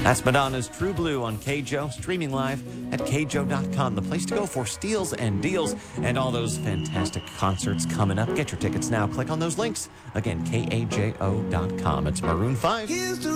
That's Madonna's True Blue on KJO, streaming live at kjo.com. The place to go for steals and deals and all those fantastic concerts coming up. Get your tickets now. Click on those links. Again, kajo.com. It's Maroon 5.